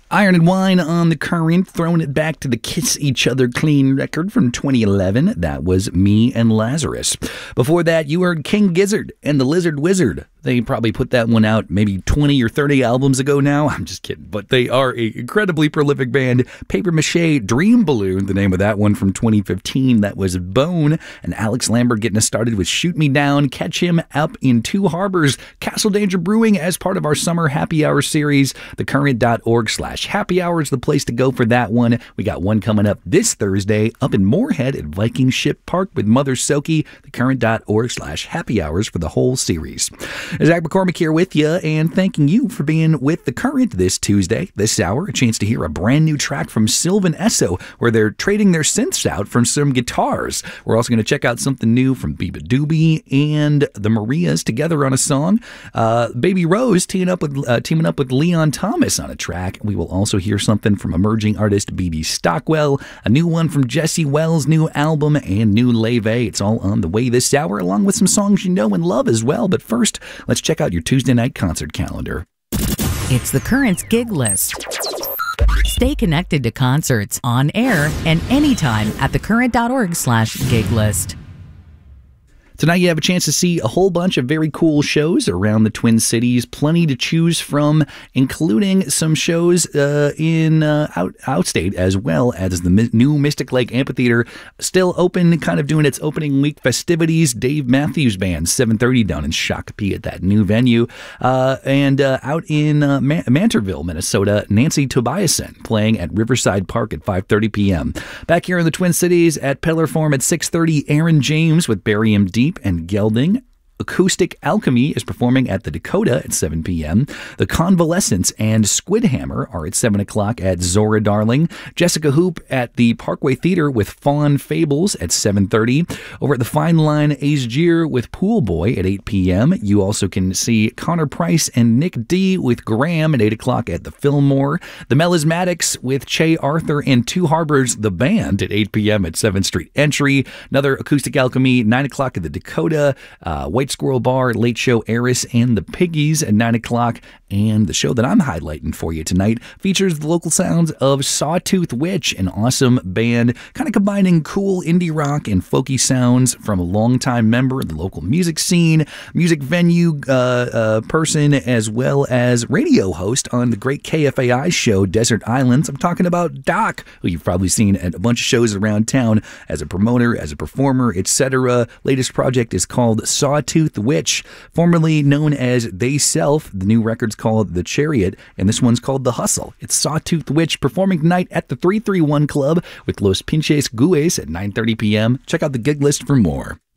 Iron and Wine on the Current, throwing it back to the Kiss Each Other Clean record from 2011. That was Me and Lazarus. Before that, you heard King Gizzard and the Lizard Wizard. They probably put that one out maybe 20 or 30 albums ago now. I'm just kidding. But they are an incredibly prolific band. Paper Mache Dream Balloon, the name of that one from 2015. That was Bone. And Alex Lambert getting us started with Shoot Me Down. Catch him up in Two Harbors. Castle Danger Brewing as part of our summer happy hour series. Thecurrent.org/happy hour is the place to go for that one. We got one coming up this Thursday up in Moorhead at Viking Ship Park with Mother Soki. Thecurrent.org/happy hours for the whole series. Zach McCormick here with you, and thanking you for being with The Current this Tuesday, this hour. A chance to hear a brand new track from Sylvan Esso, where they're trading their synths out from some guitars. We're also going to check out something new from Biba Doobie and the Marias together on a song. Baby Rose teaming up with Leon Thomas on a track. We will also hear something from emerging artist BB Stockwell, a new one from Jesse Wells' new album, and new Leve. It's all on the way this hour, along with some songs you know and love as well. But first, let's check out your Tuesday night concert calendar. It's The Current's gig list. Stay connected to concerts on air and anytime at thecurrent.org/gig list. Tonight you have a chance to see a whole bunch of very cool shows around the Twin Cities. Plenty to choose from, including some shows in outstate, as well as the new Mystic Lake Amphitheater, still open, kind of doing its opening week festivities. Dave Matthews Band, 7:30 down in Shakopee at that new venue. And out in Mantorville, Minnesota, Nancy Tobiasen playing at Riverside Park at 5:30 p.m. Back here in the Twin Cities at Pillar Farm at 6:30, Aaron James with Barium Deep and Gelding. Acoustic Alchemy is performing at the Dakota at 7 p.m. The Convalescents and Squid Hammer are at 7 o'clock at Zora Darling. Jessica Hoop at the Parkway Theater with Fawn Fables at 7:30. Over at the Fine Line, Ace Gier with Pool Boy at 8 p.m. You also can see Connor Price and Nick D with Graham at 8 o'clock at the Fillmore. The Melismatics with Che Arthur and Two Harbors, the band, at 8 p.m. at 7th Street Entry. Another Acoustic Alchemy, 9 o'clock at the Dakota. White Squirrel Bar, Late Show Eris and the Piggies at 9 o'clock. And the show that I'm highlighting for you tonight features the local sounds of Sawtooth Witch, an awesome band kind of combining cool indie rock and folky sounds from a longtime member of the local music scene, music venue person, as well as radio host on the great KFAI show Desert Islands. I'm talking about Doc, who you've probably seen at a bunch of shows around town as a promoter, as a performer, etc. Latest project is called Sawtooth Witch, formerly known as They Self. The new record's called The Chariot, and this one's called The Hustle. It's Sawtooth Witch performing tonight at the 331 Club with Los Pinches Gues at 9:30 p.m. Check out the gig list for more.